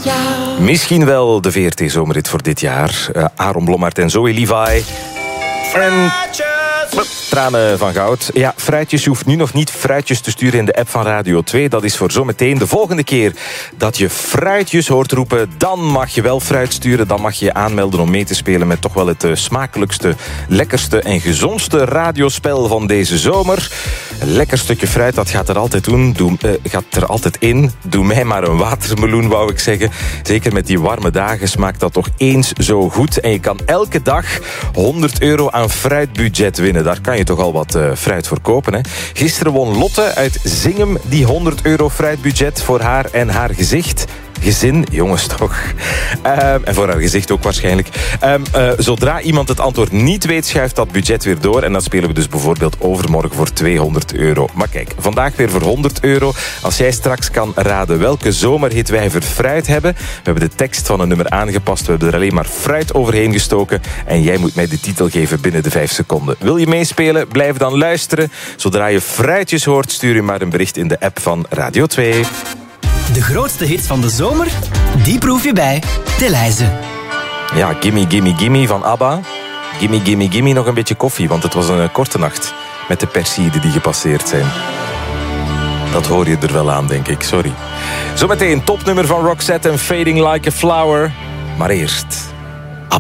Misschien wel de VRT-zomerrit voor dit jaar. Aaron Blommaert en Zoe Levi. En tranen van goud. Ja, fruitjes. Je hoeft nu nog niet fruitjes te sturen in de app van Radio 2. Dat is voor zometeen. De volgende keer dat je fruitjes hoort roepen, dan mag je wel fruit sturen. Dan mag je je aanmelden om mee te spelen met toch wel het smakelijkste, lekkerste en gezondste radiospel van deze zomer. Een lekker stukje fruit, dat gaat er altijd in. Doe mij maar een watermeloen, wou ik zeggen. Zeker met die warme dagen smaakt dat toch eens zo goed. En je kan elke dag €100 aan fruitbudget winnen. Daar kan je toch al wat fruit voor kopen. Hè? Gisteren won Lotte uit Zingem die €100 fruitbudget voor haar en haar gezin, jongens toch. En voor haar gezicht ook waarschijnlijk. Zodra iemand het antwoord niet weet, schuift dat budget weer door. En dan spelen we dus bijvoorbeeld overmorgen voor €200. Maar kijk, vandaag weer voor €100. Als jij straks kan raden welke zomerhit wij voor fruit hebben. We hebben de tekst van een nummer aangepast. We hebben er alleen maar fruit overheen gestoken. En jij moet mij de titel geven binnen de 5 seconden. Wil je meespelen? Blijf dan luisteren. Zodra je fruitjes hoort, stuur je maar een bericht in de app van Radio 2. De grootste hits van de zomer, die proef je bij Delhaize. Ja, Gimme Gimme Gimme van ABBA. Gimme Gimme Gimme nog een beetje koffie, want het was een korte nacht met de Persiden die gepasseerd zijn. Dat hoor je er wel aan, denk ik, sorry. Zometeen topnummer van Roxette en Fading Like a Flower. Maar eerst...